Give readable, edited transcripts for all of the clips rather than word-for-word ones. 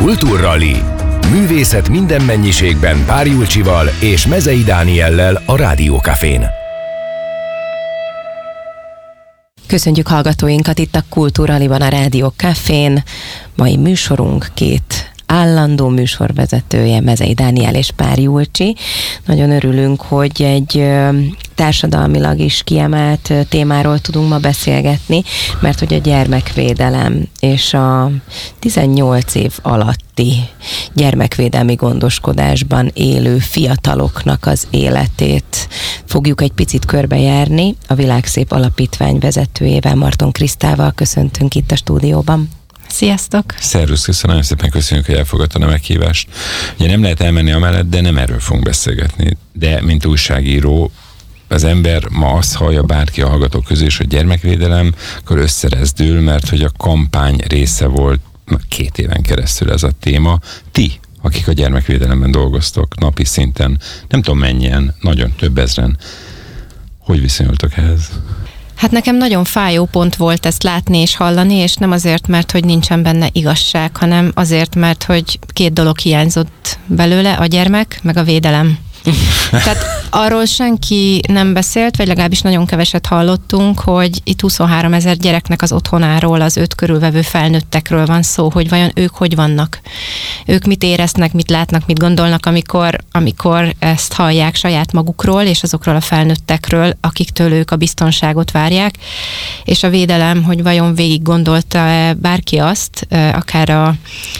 Kultúrrali. Művészet minden mennyiségben Pár Julcsival és Mezei Dániellel a Rádió Cafén. Köszöntjük hallgatóinkat itt a Kultúrraliban a Rádió Cafén. Mai műsorunk két állandó műsorvezetője, Mezei Dániel és Pár Julcsi. Nagyon örülünk, hogy egy társadalmilag is kiemelt témáról tudunk ma beszélgetni, mert hogy a gyermekvédelem és a 18 év alatti gyermekvédelmi gondoskodásban élő fiataloknak az életét fogjuk egy picit körbejárni. A Világszép Alapítvány vezetőjével, Marton Krisztával köszöntünk itt a stúdióban. Sziasztok! Szervusz, köszönöm szépen, köszönjük, hogy elfogadtad a meghívást. Ugye nem lehet elmenni amellett, de nem erről fogunk beszélgetni. De mint újságíró, az ember ma azt hallja, bárki a hallgatók közül is, hogy gyermekvédelem, akkor összerezdül, mert hogy a kampány része volt 2 éven keresztül ez a téma. Ti, akik a gyermekvédelemben dolgoztok napi szinten, nem tudom mennyien, nagyon több ezren, hogy viszonyultok ehhez? Hát nekem nagyon fájó pont volt ezt látni és hallani, és nem azért, mert hogy nincsen benne igazság, hanem azért, mert hogy 2 dolog hiányzott belőle, a gyermek, meg a védelem. Tehát arról senki nem beszélt, vagy legalábbis nagyon keveset hallottunk, hogy itt 23 000 gyereknek az otthonáról, az őt körülvevő felnőttekről van szó, hogy vajon ők hogy vannak. Ők mit éreznek, mit látnak, mit gondolnak, amikor ezt hallják saját magukról, és azokról a felnőttekről, akiktől ők a biztonságot várják. És a védelem, hogy vajon végig gondolta bárki azt, akár a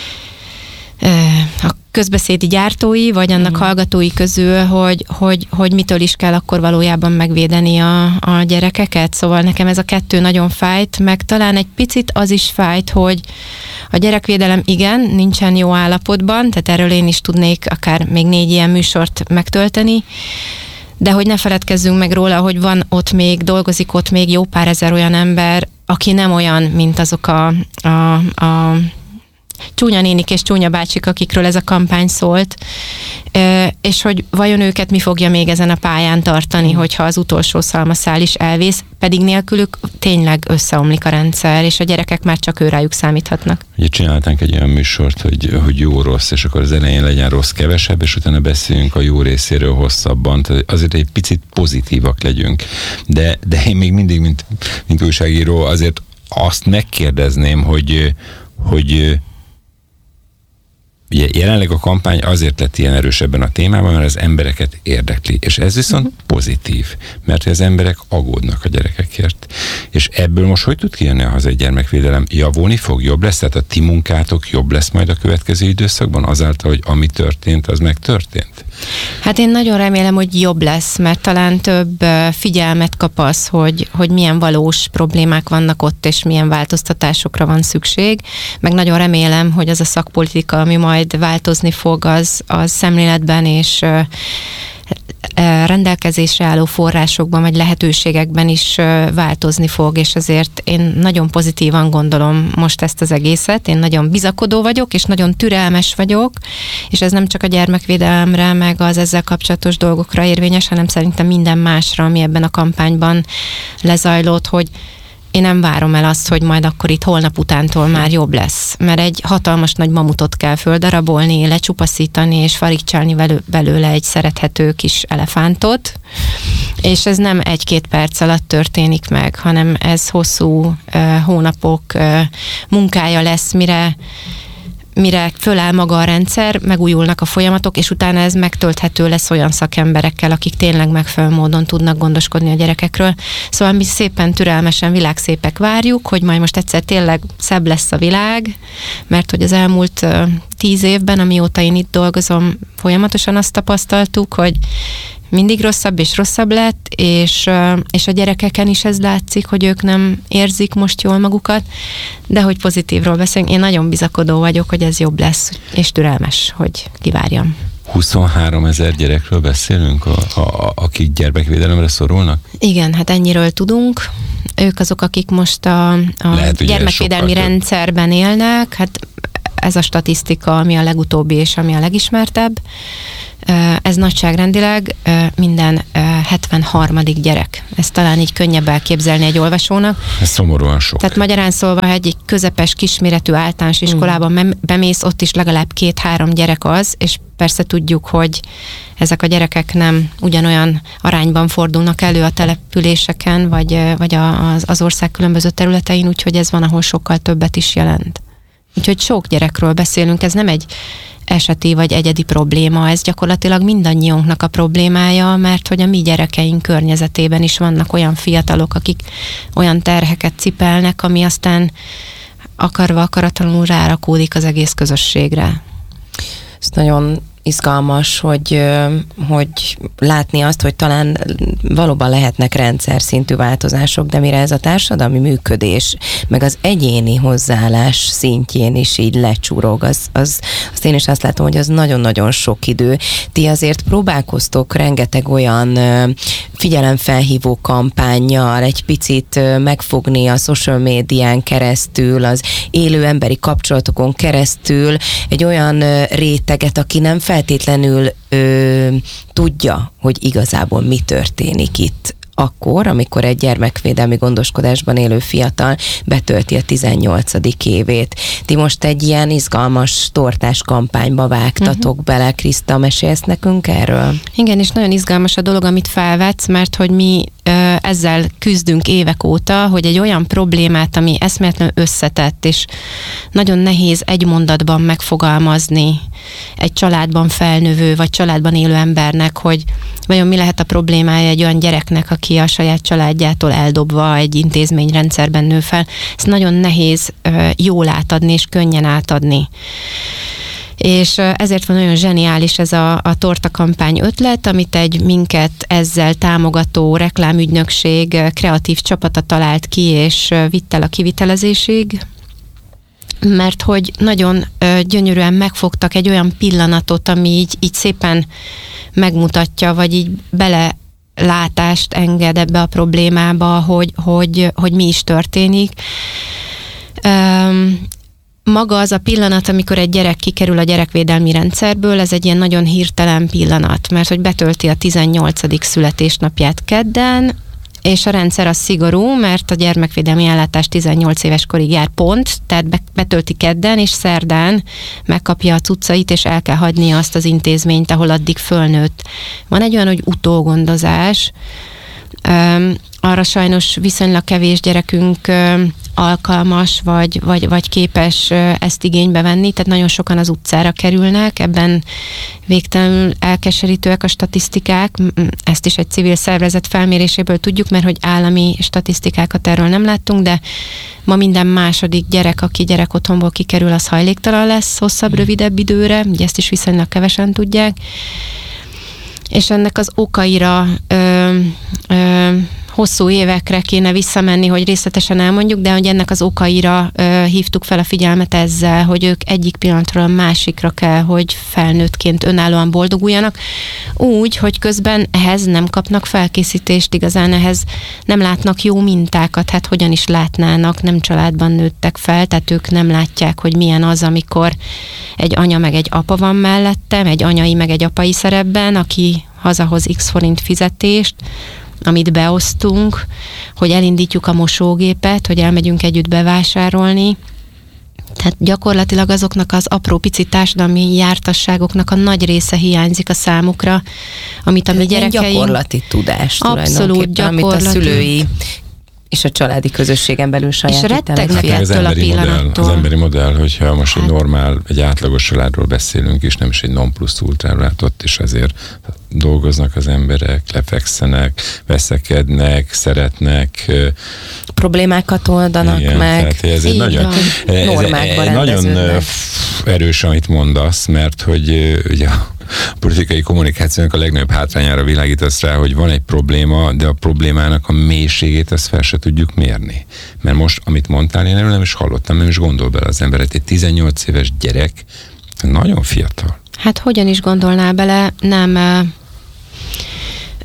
közbeszédi gyártói, vagy annak hallgatói közül, hogy mitől is kell akkor valójában megvédeni a gyerekeket. Szóval nekem ez a 2 nagyon fájt, meg talán egy picit az is fájt, hogy a gyerekvédelem igen, nincsen jó állapotban, tehát erről én is tudnék akár még 4 ilyen műsort megtölteni, de hogy ne feledkezzünk meg róla, hogy van ott még, dolgozik ott még jó pár ezer olyan ember, aki nem olyan, mint azok a csúnya nénik és csúnya bácsik, akikről ez a kampány szólt, és hogy vajon őket mi fogja még ezen a pályán tartani, hogyha az utolsó szalmaszál is elvész, pedig nélkülük tényleg összeomlik a rendszer, és a gyerekek már csak őrájuk számíthatnak. Ugye csináltánk egy olyan műsort, hogy jó-rossz, és akkor az elején legyen rossz kevesebb, és utána beszéljünk a jó részéről hosszabban, tehát azért egy picit pozitívak legyünk. De én még mindig, mint újságíró, azért azt megkérdezném, hogy ugye jelenleg a kampány azért lett ilyen erős ebben a témában, mert az embereket érdekli. És ez viszont pozitív, mert az emberek aggódnak a gyerekekért. És ebből most hogy tud kijönni a hazai gyermekvédelem? Javulni fog? Jobb lesz? Tehát a ti munkátok jobb lesz majd a következő időszakban azáltal, hogy ami történt, az megtörtént? Hát én nagyon remélem, hogy jobb lesz, mert talán több figyelmet kap az, hogy milyen valós problémák vannak ott, és milyen változtatásokra van szükség. Meg nagyon remélem, hogy az a szakpolitika, ami majd változni fog, az szemléletben és rendelkezésre álló forrásokban vagy lehetőségekben is változni fog, és azért én nagyon pozitívan gondolom most ezt az egészet. Én nagyon bizakodó vagyok, és nagyon türelmes vagyok, és ez nem csak a gyermekvédelemre, meg az ezzel kapcsolatos dolgokra érvényes, hanem szerintem minden másra, ami ebben a kampányban lezajlott, hogy én nem várom el azt, hogy majd akkor itt holnap utántól már jobb lesz, mert egy hatalmas nagy mamutot kell földarabolni, lecsupaszítani és farigcsálni belőle egy szerethető kis elefántot, és ez nem 1-2 perc alatt történik meg, hanem ez hosszú hónapok munkája lesz, mire föláll maga a rendszer, megújulnak a folyamatok, és utána ez megtölthető lesz olyan szakemberekkel, akik tényleg megfelelő módon tudnak gondoskodni a gyerekekről. Szóval mi szépen, türelmesen, világszépek várjuk, hogy majd most egyszer tényleg szebb lesz a világ, mert hogy az elmúlt 10 évben, amióta én itt dolgozom, folyamatosan azt tapasztaltuk, hogy mindig rosszabb és rosszabb lett, és a gyerekeken is ez látszik, hogy ők nem érzik most jól magukat, de hogy pozitívról beszélünk, én nagyon bizakodó vagyok, hogy ez jobb lesz, és türelmes, hogy kivárjam. 23 000 gyerekről beszélünk, akik gyermekvédelemre szorulnak? Igen, hát ennyiről tudunk. Ők azok, akik most a gyermekvédelmi rendszerben élnek, hát ez a statisztika, ami a legutóbbi és ami a legismertebb. Ez nagyságrendileg minden 73. gyerek. Ezt talán így könnyebb elképzelni egy olvasónak. Ez szomorúan sok. Tehát magyarán szólva, ha egy közepes, kisméretű általános iskolában bemész, ott is legalább 2-3 gyerek az, és persze tudjuk, hogy ezek a gyerekek nem ugyanolyan arányban fordulnak elő a településeken, vagy az ország különböző területein, úgyhogy ez van, ahol sokkal többet is jelent. Úgyhogy sok gyerekről beszélünk, ez nem egy eseti vagy egyedi probléma, ez gyakorlatilag mindannyiunknak a problémája, mert hogy a mi gyerekeink környezetében is vannak olyan fiatalok, akik olyan terheket cipelnek, ami aztán akarva akaratlanul rárakódik az egész közösségre. Ez nagyon izgalmas, hogy látni azt, hogy talán valóban lehetnek rendszer szintű változások, de mire ez a társadalmi működés, meg az egyéni hozzáállás szintjén is így lecsúrog, azt én is azt látom, hogy az nagyon-nagyon sok idő. Ti azért próbálkoztok rengeteg olyan figyelemfelhívó kampánnyal, egy picit megfogni a social médián keresztül, az élő emberi kapcsolatokon keresztül egy olyan réteget, aki nem feltétlenül tudja, hogy igazából mi történik itt akkor, amikor egy gyermekvédelmi gondoskodásban élő fiatal betölti a 18. évét. Ti most egy ilyen izgalmas tortás kampányba vágtatok bele. Kriszta, mesélsz nekünk erről? Igen, és nagyon izgalmas a dolog, amit felvetsz, mert hogy mi ezzel küzdünk évek óta, hogy egy olyan problémát, ami eszméletlenül összetett, és nagyon nehéz egy mondatban megfogalmazni egy családban felnövő, vagy családban élő embernek, hogy vajon mi lehet a problémája egy olyan gyereknek, aki a saját családjától eldobva egy intézményrendszerben nő fel. Ezt nagyon nehéz jól átadni, és könnyen átadni. És ezért van nagyon zseniális ez a tortakampány ötlet, amit egy minket ezzel támogató reklámügynökség kreatív csapata talált ki, és vitt el a kivitelezésig, mert hogy nagyon gyönyörűen megfogtak egy olyan pillanatot, ami így szépen megmutatja, vagy így belelátást enged ebbe a problémába, hogy mi is történik. Maga az a pillanat, amikor egy gyerek kikerül a gyerekvédelmi rendszerből, ez egy ilyen nagyon hirtelen pillanat, mert hogy betölti a 18. születésnapját kedden, és a rendszer az szigorú, mert a gyermekvédelmi ellátás 18 éves korig jár pont, tehát betölti kedden, és szerdán megkapja a cuccait, és el kell hagynia azt az intézményt, ahol addig fölnőtt. Van egy olyan, hogy utógondozás, arra sajnos viszonylag kevés gyerekünk alkalmas, vagy képes ezt igénybe venni, tehát nagyon sokan az utcára kerülnek, ebben végtelenül elkeserítőek a statisztikák, ezt is egy civil szervezet felméréséből tudjuk, mert hogy állami statisztikákat erről nem láttunk, de ma minden második gyerek, aki gyerekotthonból kikerül, az hajléktalan lesz hosszabb, rövidebb időre, ugye ezt is viszonylag kevesen tudják, és ennek az okaira hosszú évekre kéne visszamenni, hogy részletesen elmondjuk, de hogy ennek az okaira hívtuk fel a figyelmet ezzel, hogy ők egyik pillanatról a másikra kell, hogy felnőttként önállóan boldoguljanak, úgy, hogy közben ehhez nem kapnak felkészítést, igazán ehhez nem látnak jó mintákat, hát hogyan is látnának, nem családban nőttek fel, tehát ők nem látják, hogy milyen az, amikor egy anya meg egy apa van mellettem, egy anyai meg egy apai szerepben, aki hazahoz x forint fizetést, amit beosztunk, hogy elindítjuk a mosógépet, hogy elmegyünk együtt bevásárolni. Tehát gyakorlatilag azoknak az apró pici társadalmi jártasságoknak a nagy része hiányzik a számukra, amit a mi gyerekeink... Gyakorlati tudás abszolút tulajdonképpen, amit a szülői és a családi közösségen belül sajátítanak. És rettegnek ettől a pillanattól. Az emberi modell, hogyha most egy normál, egy átlagos családról beszélünk, és nem is egy non plus ultráról, ott is azért dolgoznak az emberek, lefekszenek, veszekednek, szeretnek. Problémákat oldanak igen, meg. Tehát ez egy nagyon erős, amit mondasz, mert hogy ugye a politikai kommunikációnak a legnagyobb hátrányára világítasz rá, hogy van egy probléma, de a problémának a mélységét ezt fel se tudjuk mérni. Mert most, amit mondtál, én erről nem is hallottam, nem is gondol bele az ember. Egy 18 éves gyerek nagyon fiatal. Hát hogyan is gondolná bele, nem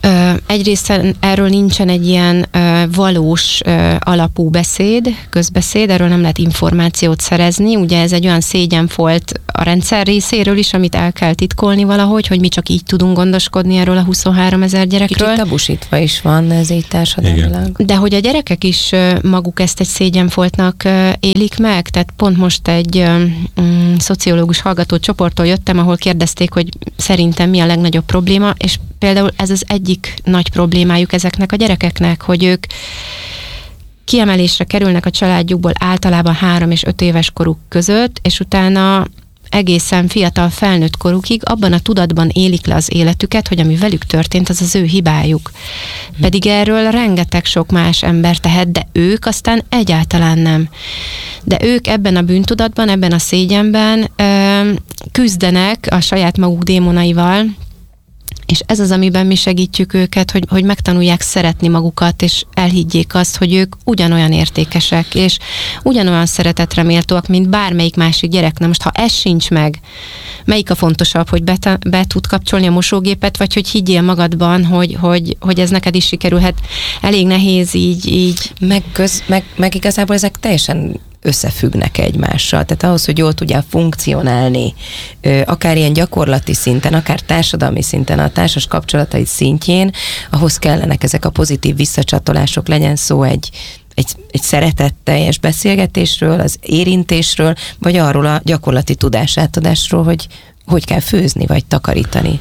Egyrészt erről nincsen egy ilyen valós alapú közbeszéd, erről nem lehet információt szerezni. Ugye ez egy olyan szégyenfolt a rendszer részéről is, amit el kell titkolni valahogy, hogy mi csak így tudunk gondoskodni erről a 23 000 gyerekről. Kicsit tabusítva is van ez így társadalmilag. De hogy a gyerekek is maguk ezt egy szégyenfoltnak élik meg, tehát pont most egy szociológus hallgató csoporttól jöttem, ahol kérdezték, hogy szerintem mi a legnagyobb probléma, és például ez az egyik nagy problémájuk ezeknek a gyerekeknek, hogy ők kiemelésre kerülnek a családjukból általában 3 és 5 éves koruk között, és utána egészen fiatal felnőtt korukig abban a tudatban élik le az életüket, hogy ami velük történt, az az ő hibájuk. Pedig erről rengeteg sok más ember tehet, de ők aztán egyáltalán nem. De ők ebben a bűntudatban, ebben a szégyenben küzdenek a saját maguk démonaival, és ez az, amiben mi segítjük őket, hogy megtanulják szeretni magukat, és elhiggyék azt, hogy ők ugyanolyan értékesek, és ugyanolyan szeretetre méltóak, mint bármelyik másik gyerek. Na most, ha ez sincs meg, melyik a fontosabb, hogy be tud kapcsolni a mosógépet, vagy hogy higgyél magadban, hogy ez neked is sikerülhet. Elég nehéz így. Meg igazából ezek teljesen összefüggnek egymással. Tehát ahhoz, hogy jól tudjál funkcionálni, akár ilyen gyakorlati szinten, akár társadalmi szinten, a társas kapcsolatai szintjén, ahhoz kellenek ezek a pozitív visszacsatolások, legyen szó egy szeretetteljes beszélgetésről, az érintésről, vagy arról a gyakorlati tudásátadásról, hogy kell főzni, vagy takarítani.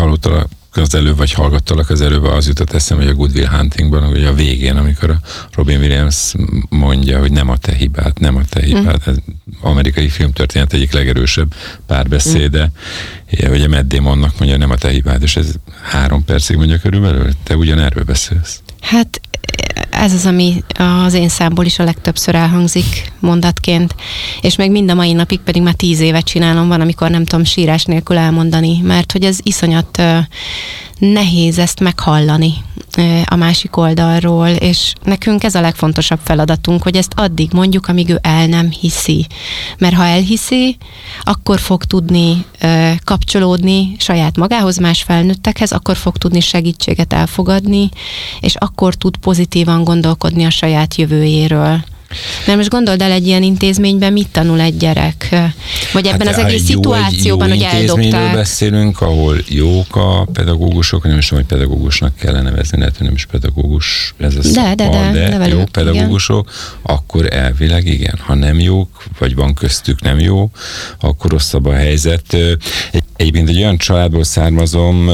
Hallgattalak az előbb, az jutott eszembe, hogy a Good Will Huntingban, ugye a végén, amikor a Robin Williams mondja, hogy nem a te hibád, ez amerikai filmtörténet egyik legerősebb párbeszéde, hogy a Matt Damonnak mondja, nem a te hibád, és ez 3 percig mondja körülbelül, te ugyanerről beszélsz. Hát ez az, ami az én számból is a legtöbbször elhangzik mondatként, és még mind a mai napig pedig már 10 évet csinálom, van, amikor nem tudom sírás nélkül elmondani, mert hogy ez iszonyat nehéz ezt meghallani a másik oldalról, és nekünk ez a legfontosabb feladatunk, hogy ezt addig mondjuk, amíg ő el nem hiszi. Mert ha elhiszi, akkor fog tudni kapcsolódni saját magához, más felnőttekhez, akkor fog tudni segítséget elfogadni, és akkor tud pozitívan gondolkodni a saját jövőjéről. Mert most gondold el, egy ilyen intézményben mit tanul egy gyerek? Vagy ebben az egész szituációban, hogy eldobták. Intézményről beszélünk, ahol jók a pedagógusok, nem is tudom, hogy pedagógusnak kell nevezni, lehet, hogy nem is pedagógus, ez a szakma, de jó pedagógusok, igen. Akkor elvileg igen. Ha nem jók, vagy van köztük nem jó, akkor rosszabb a helyzet. Egyébként egy olyan családból származom,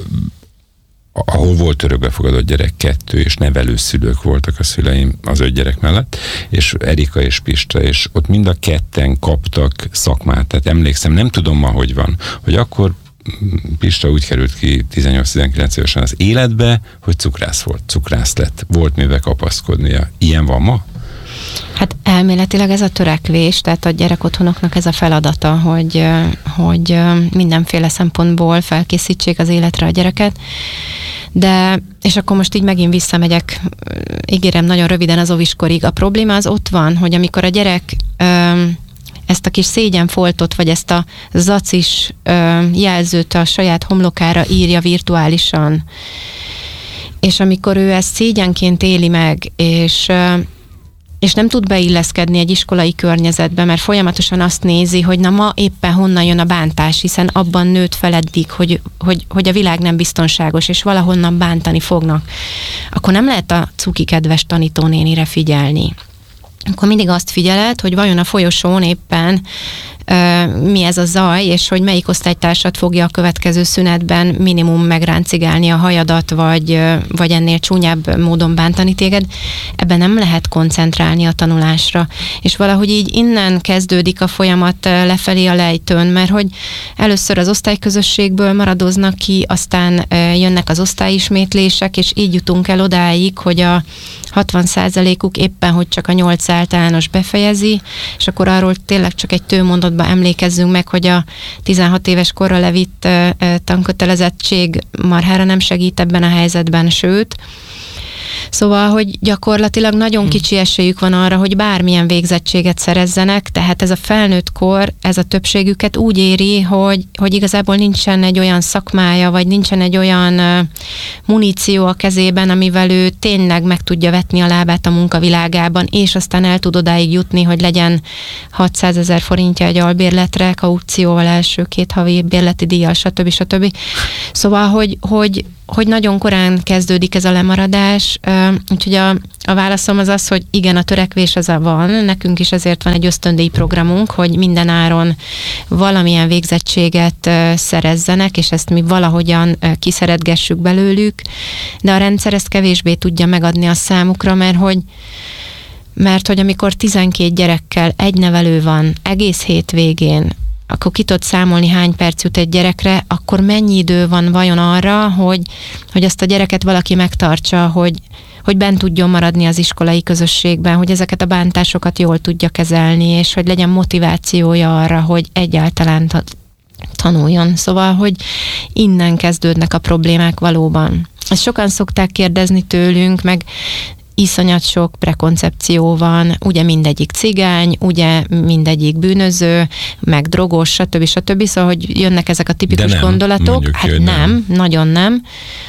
ahol volt örökbefogadott gyerek, 2, és nevelőszülők voltak a szüleim az 5 gyerek mellett, és Erika és Pista, és ott mind a 2 kaptak szakmát. Tehát emlékszem, nem tudom ma, hogy van, hogy akkor Pista úgy került ki 18-19 évesen az életbe, hogy cukrász lett. Volt mivel kapaszkodnia. Ilyen van ma? Hát elméletileg ez a törekvés, tehát a gyerekotthonoknak ez a feladata, hogy mindenféle szempontból felkészítsék az életre a gyereket. De, és akkor most így megint visszamegyek, ígérem nagyon röviden az óviskorig. A probléma az ott van, hogy amikor a gyerek ezt a kis szégyenfoltot, vagy ezt a zacis jelzőt a saját homlokára írja virtuálisan, és amikor ő ezt szégyenként éli meg, és nem tud beilleszkedni egy iskolai környezetbe, mert folyamatosan azt nézi, hogy na ma éppen honnan jön a bántás, hiszen abban nőtt fel eddig, hogy a világ nem biztonságos, és valahonnan bántani fognak. Akkor nem lehet a cuki kedves tanítónénire figyelni. Akkor mindig azt figyeled, hogy vajon a folyosón éppen mi ez a zaj, és hogy melyik osztálytársat fogja a következő szünetben minimum megráncigálni a hajadat, vagy ennél csúnyább módon bántani téged. Ebben nem lehet koncentrálni a tanulásra. És valahogy így innen kezdődik a folyamat lefelé a lejtőn, mert hogy először az osztályközösségből maradoznak ki, aztán jönnek az osztályismétlések, és így jutunk el odáig, hogy a 60%-uk éppen, hogy csak a 8 általános befejezi, és akkor arról tényleg csak egy tőmondatban emlékezzünk meg, hogy a 16 éves korra levitt tankötelezettség marhára nem segít ebben a helyzetben, sőt, Szóval, hogy gyakorlatilag nagyon kicsi esélyük van arra, hogy bármilyen végzettséget szerezzenek, tehát ez a felnőtt kor, ez a többségüket úgy éri, hogy igazából nincsen egy olyan szakmája, vagy nincsen egy olyan muníció a kezében, amivel ő tényleg meg tudja vetni a lábát a munkavilágában, és aztán el tud odáig jutni, hogy legyen 600 000 forintja egy albérletre, kaukcióval, első 2 havi bérleti díjjal, stb. Szóval, hogy nagyon korán kezdődik ez a lemaradás, úgyhogy a válaszom az, hogy igen, a törekvés az van, nekünk is ezért van egy ösztöndíj programunk, hogy minden áron valamilyen végzettséget szerezzenek, és ezt mi valahogyan kiszeretgessük belőlük, de a rendszer ezt kevésbé tudja megadni a számukra, mert hogy amikor 12 gyerekkel egy nevelő van egész hétvégén, akkor ki tudod számolni, hány perc jut egy gyerekre, akkor mennyi idő van vajon arra, hogy azt a gyereket valaki megtartsa, hogy bent tudjon maradni az iskolai közösségben, hogy ezeket a bántásokat jól tudja kezelni, és hogy legyen motivációja arra, hogy egyáltalán tanuljon. Szóval, hogy innen kezdődnek a problémák valóban. Ezt sokan szokták kérdezni tőlünk, meg iszonyat sok prekoncepció van, ugye mindegyik cigány, ugye mindegyik bűnöző, meg drogos, stb. Szóval, hogy jönnek ezek a tipikus gondolatok. Hát nem, nagyon nem.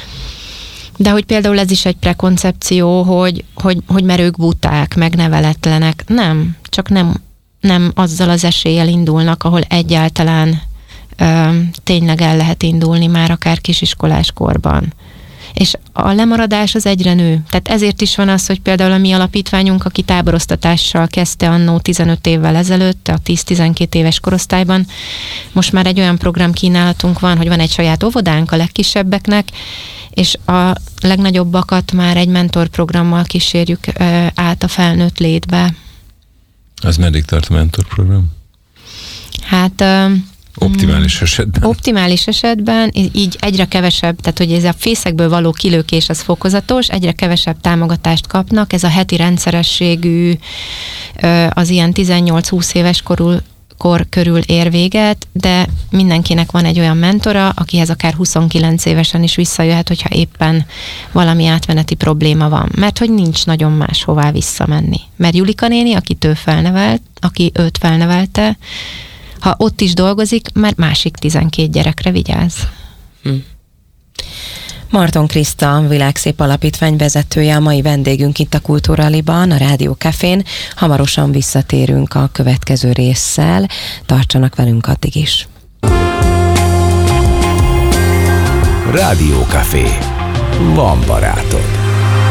De hogy például ez is egy prekoncepció, hogy mert ők buták, meg neveletlenek. Nem, csak nem azzal az eséllyel indulnak, ahol egyáltalán tényleg el lehet indulni már akár kisiskolás korban. És a lemaradás az egyre nő. Tehát ezért is van az, hogy például a mi alapítványunk, aki táborosztatással kezdte annó 15 évvel ezelőtt, a 10-12 éves korosztályban, most már egy olyan programkínálatunk van, hogy van egy saját óvodánk a legkisebbeknek, és a legnagyobbakat már egy mentorprogrammal kísérjük át a felnőtt létbe. Az meddig tart a mentorprogram? Hát... Optimális esetben? Optimális esetben, így egyre kevesebb, tehát hogy ez a fészekből való kilökés az fokozatos, egyre kevesebb támogatást kapnak, ez a heti rendszerességű, az ilyen 18-20 éves kor körül ér véget, de mindenkinek van egy olyan mentora, akihez akár 29 évesen is visszajöhet, hogyha éppen valami átmeneti probléma van. Mert hogy nincs nagyon máshová visszamenni. Mert Julika néni, aki őt felnevelte, ha ott is dolgozik, már másik 12 gyerekre vigyáz. Marton Kriszta, Világszép Alapítvány vezetője, a mai vendégünk itt a Kultúraliban, a Rádió Cafén. Hamarosan visszatérünk a következő résszel. Tartsanak velünk addig is. Rádió Café. Van barátod.